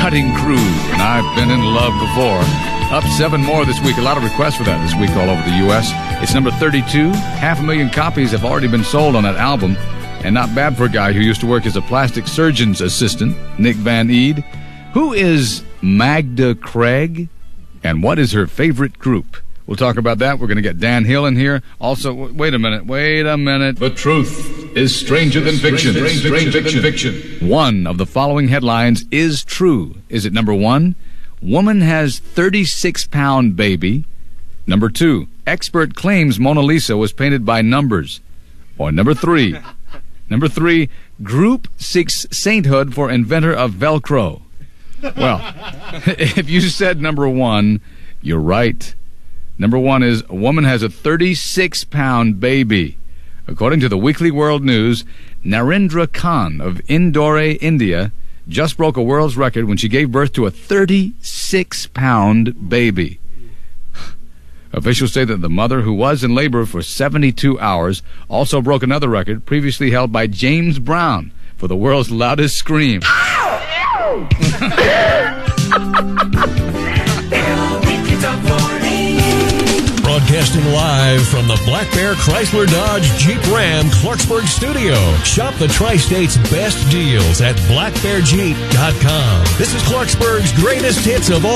Cutting Crew, and I've been in love before. Up 7 more this week. A lot of requests for that this week all over the U.S. It's number 32. 500,000 copies have already been sold on that album. And not bad for a guy who used to work as a plastic surgeon's assistant, Nick Van Eed. Who is Magda Craig? And what is her favorite group? We'll talk about that. We're going to get Dan Hill in here. Also, wait a minute. The truth is stranger than fiction. Stranger than fiction. One of the following headlines is true. Is it number 1? Woman has 36-pound baby. Number 2, expert claims Mona Lisa was painted by numbers. Or number 3, group seeks sainthood for inventor of Velcro. Well, if you said number 1, you're right. Number 1 is a woman has a 36-pound baby. According to the Weekly World News, Narendra Khan of Indore, India, just broke a world's record when she gave birth to a 36-pound baby. Officials say that the mother, who was in labor for 72 hours, also broke another record previously held by James Brown for the world's loudest scream. Broadcasting live from the Black Bear Chrysler Dodge Jeep Ram Clarksburg studio. Shop the Tri-State's best deals at blackbearjeep.com. This is Clarksburg's greatest hits of all